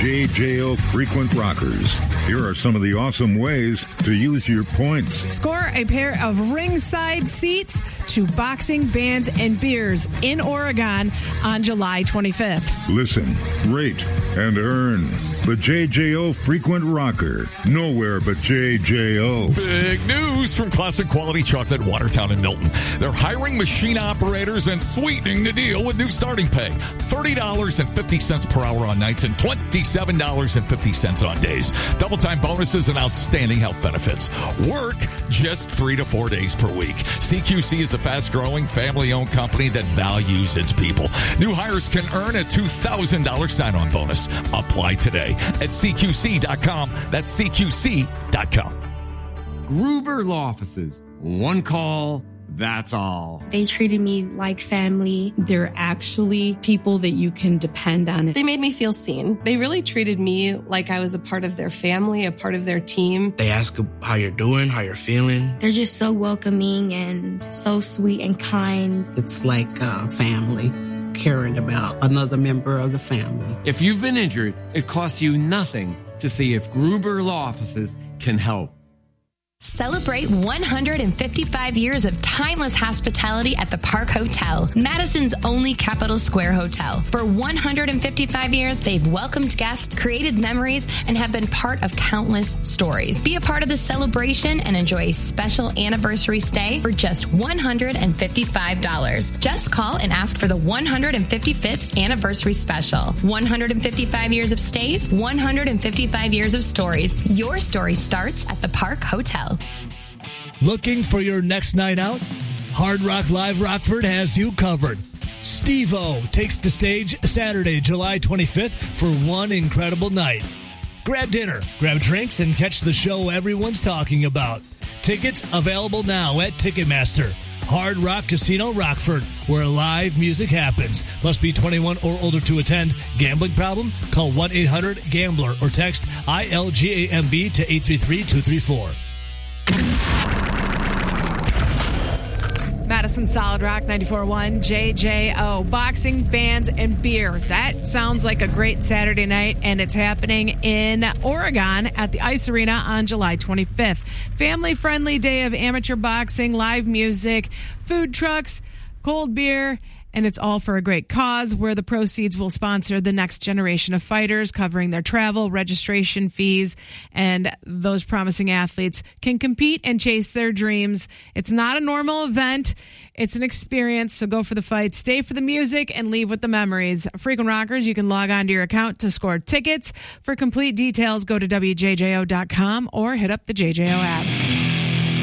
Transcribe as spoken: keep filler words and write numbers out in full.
J J O Frequent Rockers. Here are some of the awesome ways to use your points. Score a pair of ringside seats to boxing, bands, and beers in Oregon on July twenty-fifth. Listen, rate, and earn. The J J O Frequent Rocker. Nowhere but J J O. Big news from Classic Quality Chocolate, Watertown and Milton. They're hiring machine operators and sweetening the deal with new starting pay. thirty dollars and fifty cents per hour on nights and twenty-seven dollars and fifty cents on days. Double time bonuses and outstanding health benefits. Work just three to four days per week. C Q C is a fast-growing, family-owned company that values its people. New hires can earn a two thousand dollars sign-on bonus. Apply today at C Q C dot com. That's C Q C dot com. Gruber Law Offices. One call, that's all. They treated me like family. They're actually people that you can depend on. They made me feel seen. They really treated me like I was a part of their family, a part of their team. They ask how you're doing, how you're feeling. They're just so welcoming and so sweet and kind. It's like a family, caring about another member of the family. If you've been injured, it costs you nothing to see if Gruber Law Offices can help. Celebrate one hundred fifty-five years of timeless hospitality at the Park Hotel, Madison's only Capitol Square hotel. For one hundred fifty-five years, they've welcomed guests, created memories, and have been part of countless stories. Be a part of the celebration and enjoy a special anniversary stay for just one hundred fifty-five dollars. Just call and ask for the one hundred fifty-fifth anniversary special. one hundred fifty-five years of stays, one hundred fifty-five years of stories. Your story starts at the Park Hotel. Looking for your next night out? Hard Rock Live Rockford has you covered. Steve-O takes the stage Saturday, July twenty-fifth for one incredible night. Grab dinner, grab drinks, and catch the show everyone's talking about. Tickets available now at Ticketmaster. Hard Rock Casino Rockford, where live music happens. Must be twenty-one or older to attend. Gambling problem? Call one eight hundred gambler or text I L G A M B to eight three three two three four. Madison Solid Rock ninety-four point one J J O. Boxing, bands, and beer. That sounds like a great Saturday night, and it's happening in Oregon at the Ice Arena on July twenty-fifth. Family-friendly day of amateur boxing, live music, food trucks, cold beer, and it's all for a great cause where the proceeds will sponsor the next generation of fighters, covering their travel, registration fees, and those promising athletes can compete and chase their dreams. It's not a normal event. It's an experience, so go for the fight, stay for the music, and leave with the memories. Frequent Rockers, you can log on to your account to score tickets. For complete details, go to W J J O dot com or hit up the J J O app.